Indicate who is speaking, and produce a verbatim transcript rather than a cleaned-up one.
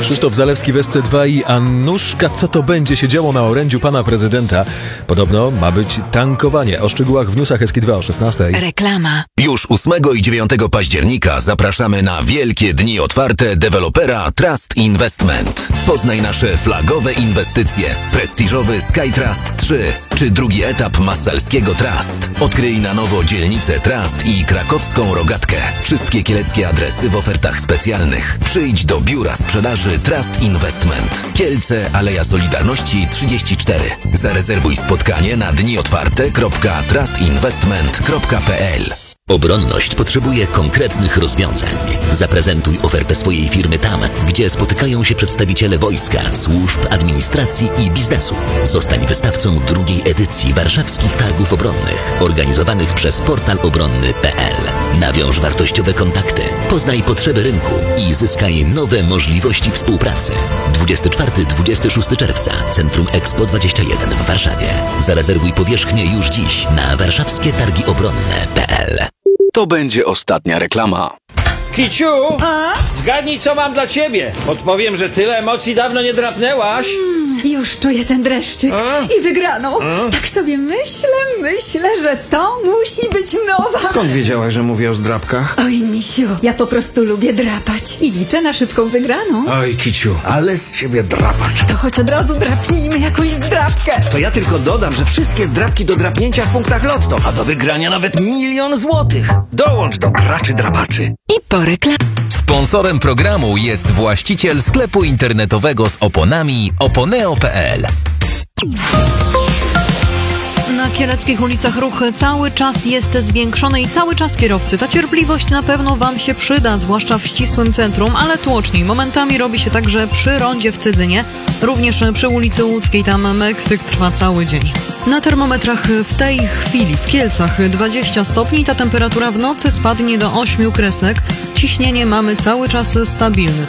Speaker 1: Krzysztof Zalewski w S C dwa i Annuszka. Co to będzie się działo na orędziu pana prezydenta? Podobno ma być tankowanie. O szczegółach w newsach S K dwa o szesnastej.
Speaker 2: Reklama.
Speaker 3: Już ósmego i dziewiątego października zapraszamy na wielkie dni otwarte dewelopera Trust Investment. Poznaj nasze flagowe inwestycje. Prestiżowy SkyTrust trzy czy drugi etap Massalskiego Trust. Odkryj na nowo dzielnicę Trust i krakowską Rogatkę. Wszystkie kieleckie adresy w ofertach specjalnych. Przyjdź do biura sprzedaży Trust Investment. Kielce, Aleja Solidarności trzydzieści cztery. Zarezerwuj spotkanie na dni otwarte kropka trust investment kropka p l.
Speaker 4: Obronność potrzebuje konkretnych rozwiązań. Zaprezentuj ofertę swojej firmy tam, gdzie spotykają się przedstawiciele wojska, służb, administracji i biznesu. Zostań wystawcą drugiej edycji warszawskich targów obronnych, organizowanych przez portal obronny kropka p l. Nawiąż wartościowe kontakty, poznaj potrzeby rynku i zyskaj nowe możliwości współpracy. dwudziestego czwartego do dwudziestego szóstego czerwca, Centrum Expo dwadzieścia jeden w Warszawie. Zarezerwuj powierzchnię już dziś na warszawskie targi obronne kropka p l.
Speaker 5: To będzie ostatnia reklama.
Speaker 6: Kiciu, a? Zgadnij, co mam dla ciebie. Podpowiem, że tyle emocji dawno nie drapnęłaś.
Speaker 7: Mm, już czuję ten dreszczyk a? i wygraną. A? Tak sobie myślę, myślę, że to musi być nowa.
Speaker 6: Skąd wiedziałaś, że mówię o zdrapkach?
Speaker 7: Oj, misiu, ja po prostu lubię drapać i liczę na szybką wygraną.
Speaker 6: Oj, Kiciu, ale z ciebie drapacz.
Speaker 7: To choć od razu drapnijmy jakąś zdrapkę.
Speaker 6: To ja tylko dodam, że wszystkie zdrapki do drapnięcia w punktach Lotto, a do wygrania nawet milion złotych. Dołącz do graczy drapaczy.
Speaker 2: I po reklamie.
Speaker 3: Sponsorem programu jest właściciel sklepu internetowego z oponami oponeo kropka p l.
Speaker 8: Na kieleckich ulicach ruch cały czas jest zwiększony i cały czas kierowcy. Ta cierpliwość na pewno wam się przyda, zwłaszcza w ścisłym centrum, ale tłoczniej. Momentami robi się także przy rondzie w Cydzynie, również przy ulicy Łódzkiej, tam Meksyk trwa cały dzień. Na termometrach w tej chwili w Kielcach dwadzieścia stopni, ta temperatura w nocy spadnie do ośmiu kresek. Ciśnienie mamy cały czas stabilne.